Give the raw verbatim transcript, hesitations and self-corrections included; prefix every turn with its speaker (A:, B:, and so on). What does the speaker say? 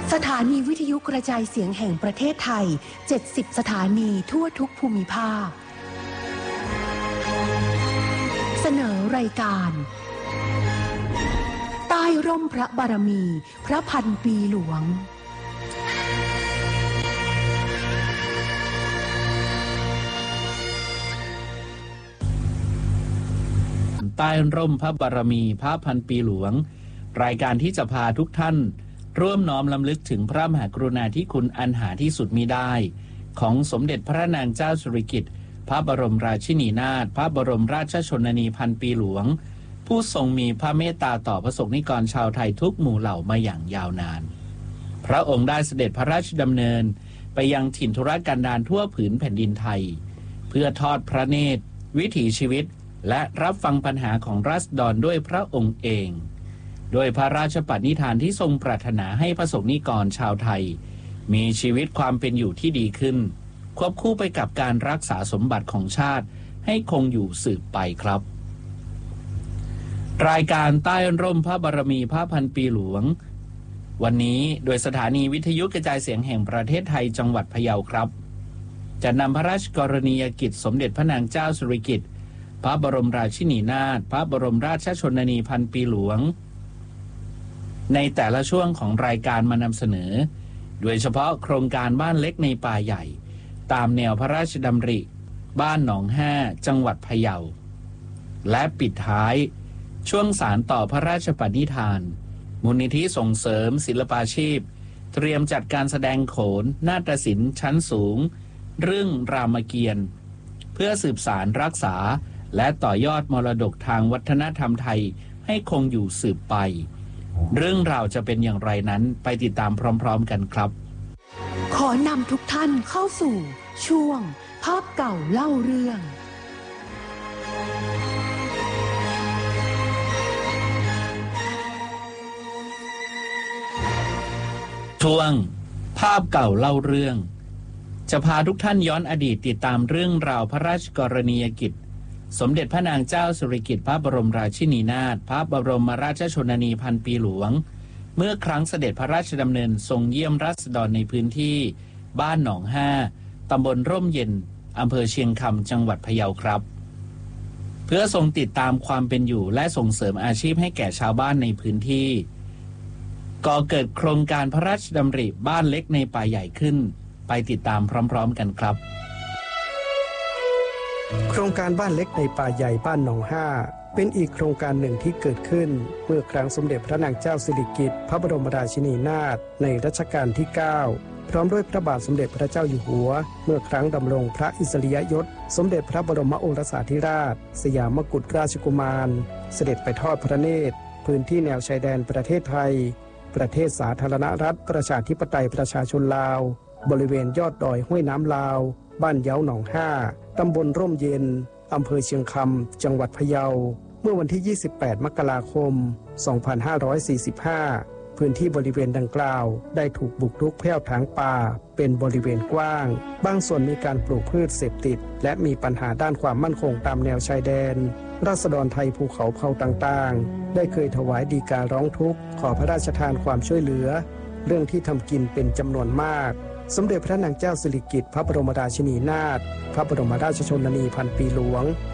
A: สถานีวิทยุกระจายเสียงแห่งประเทศไทยเจ็ดสิบสถานีทั่วทุกภูมิภาคเสนอรายการใต้ร่มพระบารมีพระพันปีหลวง
B: ใต้ร่มพระบารมีพระพันปีหลวงรายการที่จะพาทุกท่านร่วมน้อมรำลึกถึงพระมหากรุณาธิคุณอันหาที่สุดมิได้ของสมเด็จพระนางเจ้าสิริกิติ์พระบรมราชินีนาถพระบรมราชชนนีพันปีหลวงผู้ทรงมีพระเมตตาต่อประสบนิกรชาวไทยทุกหมู่เหล่ามาอย่างยาวนานพระองค์ได้เสด็จพระราชดำเนินไปยังถิ่นทุรกันดารทั่วผืนแผ่นดินไทยเพื่อทอดพระเนตรวิถีชีวิตและรับฟังปัญหาของราษฎรด้วยพระองค์เองโดยพระราชปณิธานที่ทรงปรารถนาให้ประสบนิกรชาวไทยมีชีวิตความเป็นอยู่ที่ดีขึ้นควบคู่ไปกับการรักษาสมบัติของชาติให้คงอยู่สืบไปครับรายการใต้ร่มพระบารมีพระพันปีหลวงวันนี้โดยสถานีวิทยุกระจายเสียงแห่งประเทศไทยจังหวัดพะเยาครับจะนำพระราชกรณียกิจสมเด็จพระนางเจ้าสิริกิติ์พระบรมราชินีนาถพระบรมราชชนนีพันปีหลวงในแต่ละช่วงของรายการมานำเสนอโดยเฉพาะโครงการบ้านเล็กในป่าใหญ่ตามแนวพระราชดำริบ้านหนองห้าจังหวัดพะเยาและปิดท้ายช่วงสารต่อพระราชปณิธานมูลนิธิส่งเสริมศิลปาชีพเตรียมจัดการแสดงโขนนาฏศิลป์ชั้นสูงเรื่องรามเกียรติ์เพื่อสืบสารรักษาและต่อยอดมรดกทางวัฒนธรรมไทยให้คงอยู่สืบไปเรื่องราวจะเป็นอย่างไรนั้นไปติดตามพร้อมๆกันครับ
A: ขอนำทุกท่านเข้าสู่ช่วงภาพเก่าเล่าเรื่อง
B: ช่วงภาพเก่าเล่าเรื่องจะพาทุกท่านย้อนอดีตติดตามเรื่องราวพระราชกรณียกิจสมเด็จพระนางเจ้าสิริกิติ์พระบรมราชินีนาถพระบรมราชชนนีพันปีหลวงเมื่อครั้งเสด็จพระราชดำเนินทรงเยี่ยมราษฎรในพื้นที่บ้านหนองห้าตำบลร่มเย็นอำเภอเชียงคำจังหวัดพะเยาครับเพื่อทรงติดตามความเป็นอยู่และส่งเสริมอาชีพให้แก่ชาวบ้านในพื้นที่ก่อเกิดโครงการพระราชดำริบ้านเล็กในป่าใหญ่ขึ้นไปติดตามพร้อมๆกันครับ
C: โครงการบ้านเล็กในป่าใหญ่บ้านหนองห้าเป็นอีกโครงการหนึ่งที่เกิดขึ้นเมื่อครั้งสมเด็จพระนางเจ้าสิริกิติ์พระบรมราชินีนาถในรัชกาลที่เก้าพร้อมด้วยพระบาทสมเด็จพระเจ้าอยู่หัวเมื่อครั้งดำรงพระอิสริยยศสมเด็จพระบรมโอรสาธิราชสยามกุฎราชกุมารเสด็จไปทอดพระเนตรพื้นที่แนวชายแดนประเทศไทยประเทศสาธารณรัฐประชาธิปไตยประชาชนลาวบริเวณยอดดอยห้วยน้ำลาวบ้านเย้าหนองห้าตำบลร่มเย็นอำเภอเชียงคำจังหวัดพะเยาเมื่อวันที่ยี่สิบแปดมกราคมสองพันห้าร้อยสี่สิบห้าพื้นที่บริเวณดังกล่าวได้ถูกบุกรุกแผ่วถางป่าเป็นบริเวณกว้างบางส่วนมีการปลูกพืชเสพติดและมีปัญหาด้านความมั่นคงตามแนวชายแดนราษฎรไทยภูเขาเผ่าต่างๆได้เคยถวายฎีการร้องทุกข์ขอพระราชทานความช่วยเหลือเรื่องที่ทำกินเป็นจำนวนมากสมเด็จพระนางเจ้าสิริกิติ์พระบรมราชินีนาถพระบรมราชชนนีพันปีหลวง